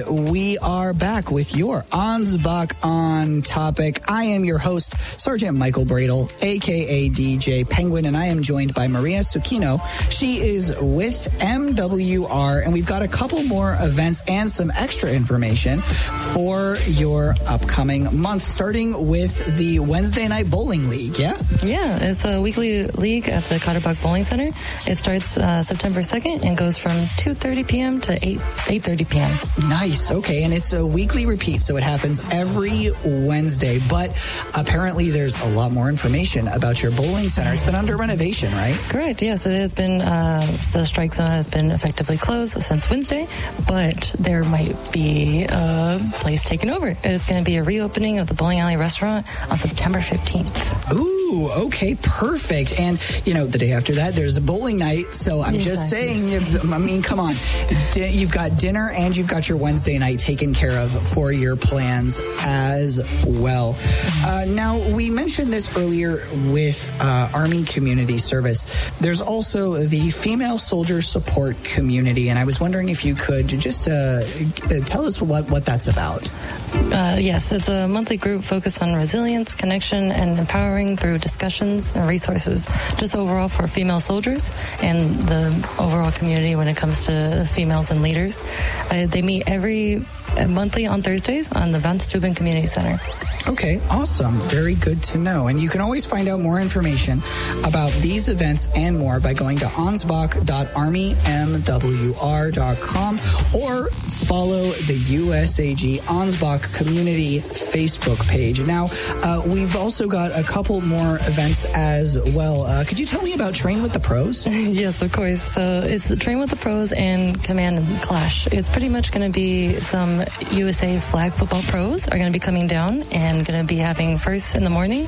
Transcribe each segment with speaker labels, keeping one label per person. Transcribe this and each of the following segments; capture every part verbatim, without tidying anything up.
Speaker 1: we are back with your Ansbach on Topic. I am your host, Sergeant Michael Bradle, a k a. D J Penguin, and I am joined by Maria Suchino. She is with M W R, and we've got a couple more events and some extra information for your upcoming month, starting with the Wednesday Night Bowling League, yeah?
Speaker 2: Yeah, it's a weekly league at the Cotterbuck Bowling Center. It starts uh, September second and goes from two thirty p.m. to eight thirty p.m.
Speaker 1: Nice. Okay. And it's a weekly repeat, so it happens every Wednesday. But apparently there's a lot more information about your bowling center. It's been under renovation, right?
Speaker 2: Correct. Yes, it has been. Uh, the strike zone has been effectively closed since Wednesday, but there might be a place taken over. It's going to be a reopening of the Bowling Alley restaurant on September fifteenth.
Speaker 1: Ooh, okay, perfect. And, you know, the day after that, there's a bowling night. So I'm exactly. just saying, I mean, come on. You've got dinner and you've got your Wednesday night taken care of for your plans as well. Uh, now, we mentioned this earlier with uh, Army Community Service. There's also the Female Soldier Support Community, and I was wondering if you could just uh, tell us what, what that's about.
Speaker 2: Uh, yes, it's a monthly group focused on resilience, connection, and empowering through discussions and resources, just overall for female soldiers and the overall community when it comes to females and leaders. Uh, they meet every uh, monthly on Thursdays on the Van Steuben Community Center.
Speaker 1: Okay, awesome. Very good to know. And you can always find out more information about these events and more by going to ansbach dot army m w r dot com or follow the U S A G Ansbach Community Facebook page. Now, uh, we've also got a couple more events as well. Uh, could you tell me about Train with the Pros?
Speaker 2: Yes, of course. So it's Train with the Pros and Command and Clash. It's pretty much going to be some U S A flag football pros are going to be coming down and going to be having first in the morning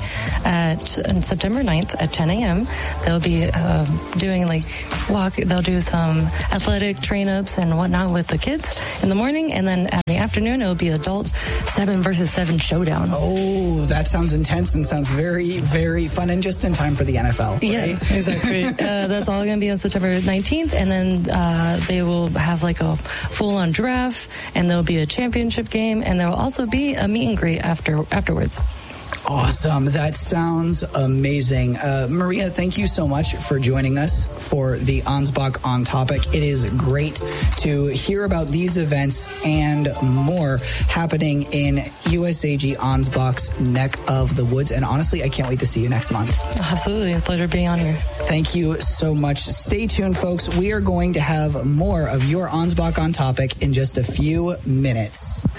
Speaker 2: at on September ninth at ten a.m. They'll be uh, doing like walk. They'll do some athletic train-ups and whatnot with the kids in the morning, and then at the afternoon, it'll be adult seven versus seven showdown.
Speaker 1: Oh, that sounds intense and sounds very, very fun and just in time for the N F L. Right?
Speaker 2: Yeah, exactly. uh, that's all going to be on September nineteenth, and then uh, they will have like a full-on draft, and there'll be a championship game, and there will also be a meet and greet after afterwards.
Speaker 1: Awesome. That sounds amazing. Uh, Maria, thank you so much for joining us for the Ansbach on Topic. It is great to hear about these events and more happening in U S A G Ansbach's neck of the woods. And honestly, I can't wait to see you next month.
Speaker 2: Absolutely. It's a pleasure being on here.
Speaker 1: Thank you so much. Stay tuned, folks. We are going to have more of your Ansbach on Topic in just a few minutes.